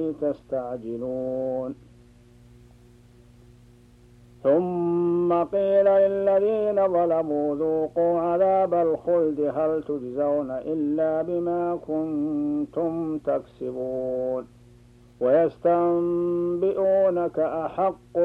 تستعجلون ثم قيل للذين ظلموا ذوقوا عذاب الخلد هل تجزون إلا بما كنتم تكسبون ويستنبئونك أحق